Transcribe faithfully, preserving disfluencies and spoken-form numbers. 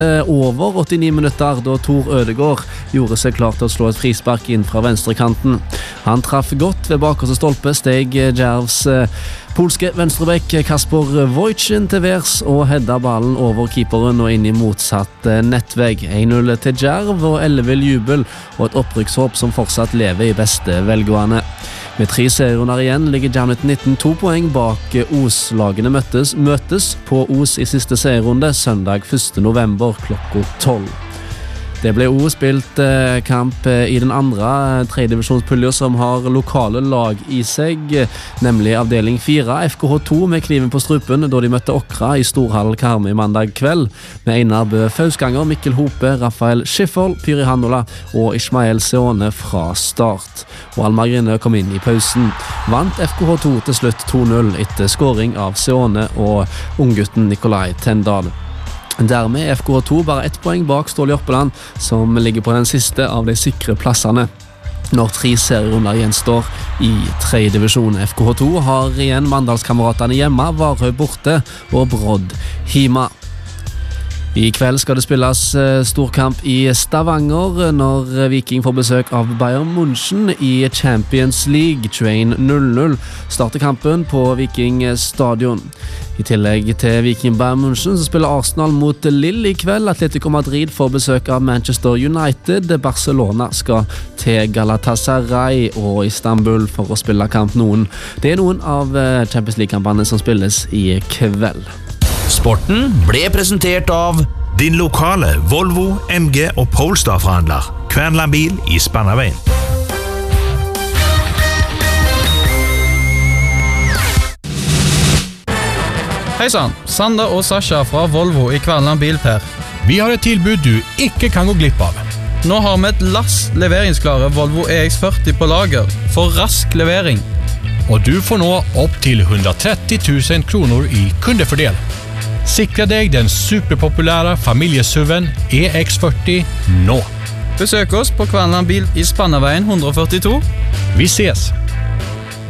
over åttionio minutter da Tor Ødegård gjorde seg klar til å slå et frispark inn fra venstrekanten. Han traff godt ved bakerste stolpe, steg Djervs polske venstrebekk Kasper Wojcin til værs og hedda ballen over keeperen og inn i motsatt nettvegg. en null til Djerv og ellevill jubel og et opprykkshåp som fortsatt lever i beste velgående. Med tre serierunder igjen ligger Jamnet nitten to poeng bak Os. Lagene møttes, møtes på Os i siste serierunde søndag første november klokka tolv. Det ble også spilt eh, kamp eh, i den andre tredjedivisjonspulja som har lokale lag i seg, nemlig avdeling fire, F K H to med kniven på strupen da de møtte Åkra i Storhall Karmøy mandag kveld, med Einar Bø Fausganger, Mikkel Hope, Rafael Schiffer, Pyri Hanola og Ismael Seone fra start. Og Almar Grinne kom inn i pausen. Vant F K H to til slutt to null etter scoring av Seone og unggutten Nikolai Tendal. Dermed er F K H to bare ett poeng bak Stål Jørpeland, som ligger på den siste av de sikre plassene. Når tre serierunder gjenstår i tredje divisjon. F K H to har igjen Mandalskameratene hjemme, Varøy borte og Brodd hjemme. I kveld skal det spilles storkamp i Stavanger når Viking får besøk av Bayern München i Champions League. tjueen null null starter kampen på Viking stadion. I tillegg til Viking Bayern München så spiller Arsenal mot Lille i kveld. Atletico Madrid får besøk av Manchester United. Barcelona skal til Galatasaray og Istanbul for å spille kamp noen. Det er noen av Champions League-kampene som spilles i kveld. Sporten ble presentert av din lokale Volvo, M G og Polestar-forhandler Kvernland bil i Spannaveien. Hei sann, Sander og Sasha fra Volvo i Kvernland bil Per. Vi har et tilbud du ikke kan gå glipp av. Nå har vi et lass leveringsklare Volvo E X førti på lager for rask levering. Og du får nå opp til hundratretti tusen kroner i kundefordel. Sikra deg den superpopulære familiesuven E X førti nå. Besøk oss på Kvernland bil i Spannaveien ett førtito. Vi ses!